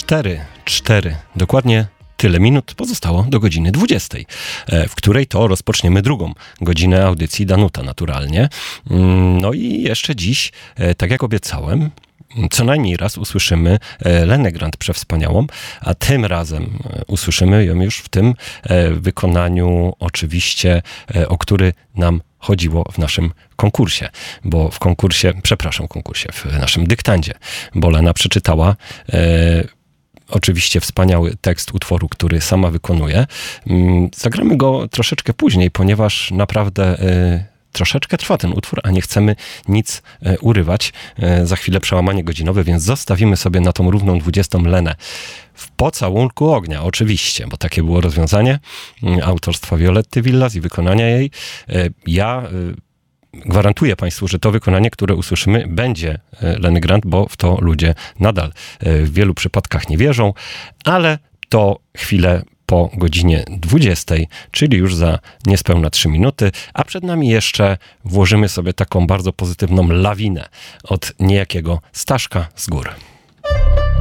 4. Dokładnie tyle minut pozostało do godziny 20, w której to rozpoczniemy drugą godzinę audycji Danuta naturalnie. No i jeszcze dziś, tak jak obiecałem, co najmniej raz usłyszymy Lenę Grant przewspaniałą, a tym razem usłyszymy ją już w tym wykonaniu oczywiście, o który nam chodziło w naszym konkursie, w naszym dyktandzie, bo Lena przeczytała oczywiście wspaniały tekst utworu, który sama wykonuje. Zagramy go troszeczkę później, ponieważ naprawdę troszeczkę trwa ten utwór, a nie chcemy nic urywać. Za chwilę przełamanie godzinowe, więc zostawimy sobie na tą równą 20 Lenę w pocałunku ognia, oczywiście, bo takie było rozwiązanie autorstwa Violetty Villas i wykonania jej. Ja gwarantuję Państwu, że to wykonanie, które usłyszymy, będzie Leny Grant, bo w to ludzie nadal w wielu przypadkach nie wierzą, ale to chwilę po godzinie 20, czyli już za niespełna 3 minuty, a przed nami jeszcze włożymy sobie taką bardzo pozytywną lawinę od niejakiego Staszka z gór.